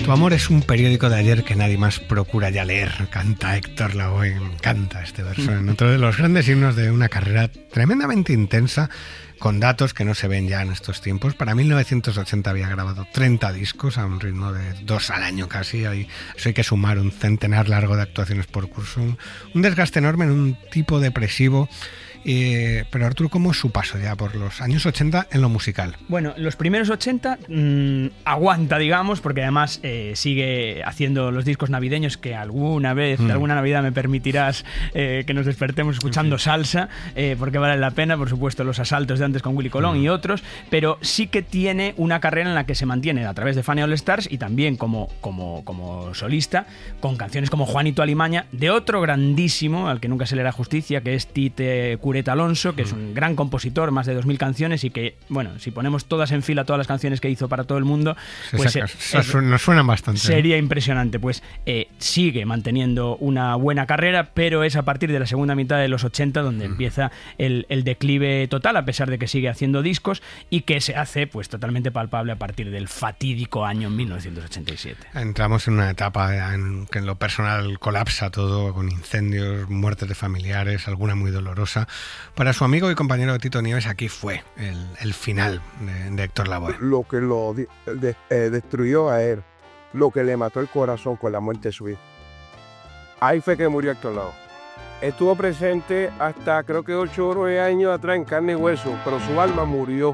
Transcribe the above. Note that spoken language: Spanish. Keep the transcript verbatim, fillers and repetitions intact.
Tu amor es un periódico de ayer que nadie más procura ya leer, canta Héctor Lavoe. Me encanta este verso, en otro de los grandes himnos de una carrera tremendamente intensa, con datos que no se ven ya en estos tiempos. Para mil novecientos ochenta había grabado treinta discos a un ritmo de dos al año casi. Hay, eso hay que sumar un centenar largo de actuaciones por curso, un, un desgaste enorme en un tipo depresivo. Eh, pero Arturo, ¿cómo es su paso ya por los años ochenta en lo musical? Bueno, los primeros ochenta mmm, aguanta, digamos, porque además eh, sigue haciendo los discos navideños que alguna vez, mm. de alguna Navidad me permitirás eh, que nos despertemos escuchando sí. salsa, eh, porque vale la pena, por supuesto, los asaltos de antes con Willy Colón mm. y otros, pero sí que tiene una carrera en la que se mantiene a través de Fania All Stars y también como, como, como solista, con canciones como Juanito Alimaña, de otro grandísimo, al que nunca se le hará justicia, que es Tite Cureta Alonso, que es un gran compositor, más de dos mil canciones, y que, bueno, si ponemos todas en fila, todas las canciones que hizo para todo el mundo, pues saca, eh, es, nos suenan bastante. Sería impresionante. Pues eh, sigue manteniendo una buena carrera, pero es a partir de la segunda mitad de los ochenta donde mm. empieza el, el declive total, a pesar de que sigue haciendo discos, y que se hace pues totalmente palpable a partir del fatídico año mil novecientos ochenta y siete. Entramos en una etapa en que en lo personal colapsa todo, con incendios, muertes de familiares, alguna muy dolorosa. Para su amigo y compañero Tito Nieves, aquí fue el, el final de, de Héctor Lavoe. Lo que lo de, de, eh, destruyó a él, lo que le mató el corazón con la muerte de su hijo. Ahí fue que murió Héctor Lavoe. Estuvo presente hasta creo que ocho o nueve años atrás en carne y hueso, pero su alma murió